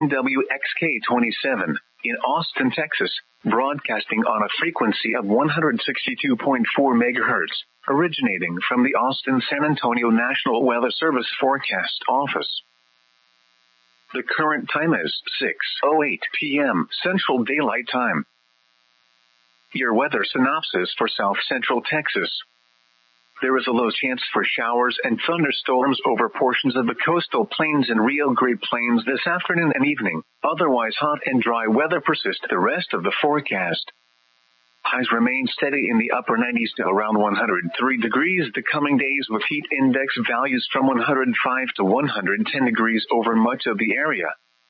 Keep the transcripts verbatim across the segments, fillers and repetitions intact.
W X K twenty-seven in Austin, Texas, broadcasting on a frequency of one hundred sixty-two point four megahertz, originating from the Austin San Antonio National Weather Service Forecast Office. The current time is six oh eight p.m. Central Daylight Time. Your weather synopsis for South Central Texas. There is a low chance for showers and thunderstorms over portions of the coastal plains and Rio Grande Plains this afternoon and evening. Otherwise, hot and dry weather persists the rest of the forecast. Highs remain steady in the upper nineties to around one hundred three degrees the coming days, with heat index values from one hundred five to one hundred ten degrees over much of the area.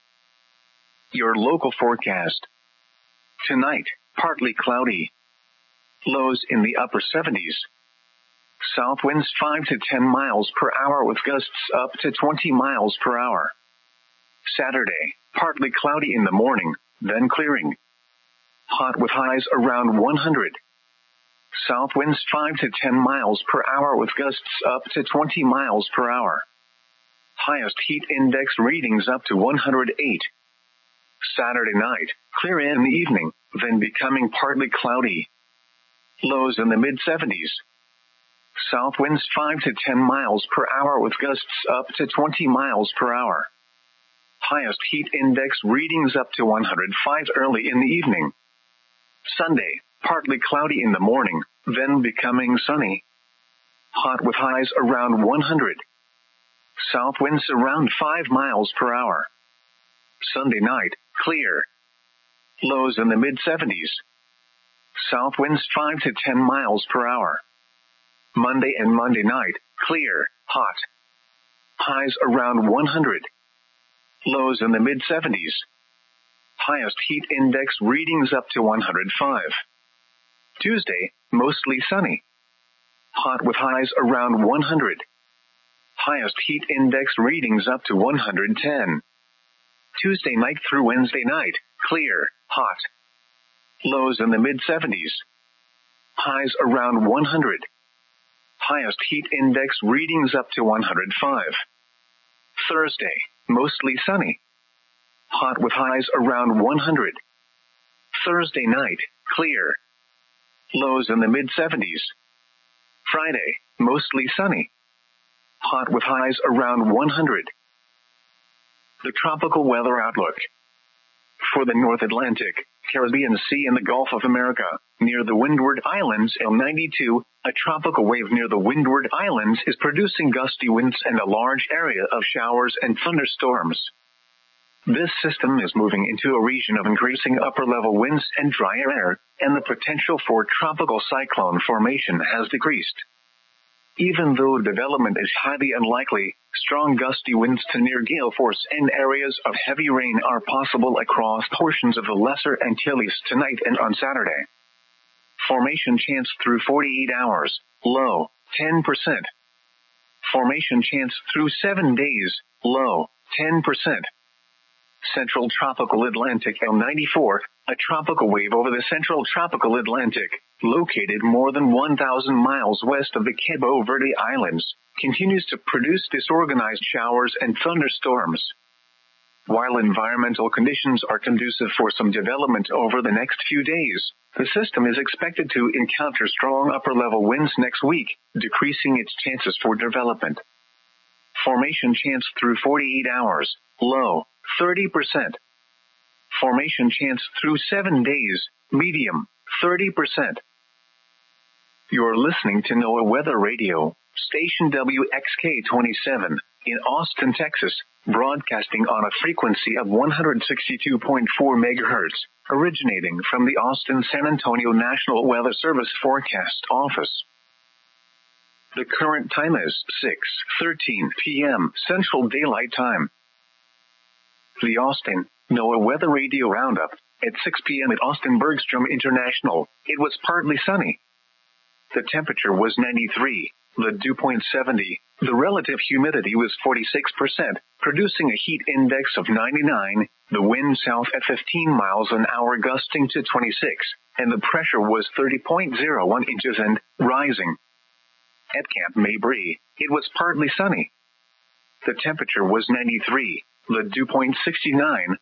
Your local forecast. Tonight, partly cloudy. Lows in the upper seventies. South winds five to ten miles per hour with gusts up to twenty miles per hour. Saturday, partly cloudy in the morning, then clearing. Hot with highs around one hundred. South winds five to ten miles per hour with gusts up to twenty miles per hour. Highest heat index readings up to one hundred eight. Saturday night, clear in the evening, then becoming partly cloudy. Lows in the mid seventies. South winds five to ten miles per hour with gusts up to twenty miles per hour. Highest heat index readings up to one hundred five early in the evening. Sunday, partly cloudy in the morning, then becoming sunny. Hot with highs around one hundred. South winds around five miles per hour. Sunday night, clear. Lows in the mid seventies. South winds five to ten miles per hour. Monday and Monday night, clear, hot. Highs around one hundred. Lows in the mid seventies. Highest heat index readings up to one hundred five. Tuesday, mostly sunny. Hot with highs around one hundred. Highest heat index readings up to one hundred ten. Tuesday night through Wednesday night, clear, hot. Lows in the mid seventies. Highs around one hundred. Highest heat index readings up to one hundred five. Thursday, mostly sunny. Hot with highs around one hundred. Thursday night, clear. Lows in the mid seventies. Friday, mostly sunny. Hot with highs around one hundred. The tropical weather outlook. For the North Atlantic, Caribbean Sea and the Gulf of America, near the Windward Islands L ninety-two, a tropical wave near the Windward Islands is producing gusty winds and a large area of showers and thunderstorms. This system is moving into a region of increasing upper-level winds and drier air, and the potential for tropical cyclone formation has decreased. Even though development is highly unlikely, strong gusty winds to near gale force and areas of heavy rain are possible across portions of the Lesser Antilles tonight and on Saturday. Formation chance through forty-eight hours, low, ten percent. Formation chance through seven days, low, ten percent. Central Tropical Atlantic L ninety-four, a tropical wave over the Central Tropical Atlantic, located more than one thousand miles west of the Cabo Verde Islands, continues to produce disorganized showers and thunderstorms. While environmental conditions are conducive for some development over the next few days, the system is expected to encounter strong upper-level winds next week, decreasing its chances for development. Formation chance through forty-eight hours, low, thirty percent. Formation chance through seven days, medium, thirty percent. You're listening to NOAA Weather Radio, station W X K twenty-seven, in Austin, Texas, broadcasting on a frequency of one hundred sixty-two point four megahertz, originating from the Austin San Antonio National Weather Service Forecast Office. The current time is six thirteen p.m. Central Daylight Time. The Austin NOAA Weather Radio Roundup. At six p.m. at Austin Bergstrom International, it was partly sunny. The temperature was ninety-three, the dew point seventy, the relative humidity was forty-six percent, producing a heat index of ninety-nine, the wind south at fifteen miles an hour gusting to twenty-six, and the pressure was thirty point zero one inches and rising. At Camp Mabry, it was partly sunny. The temperature was ninety-three, the dew point sixty-nine,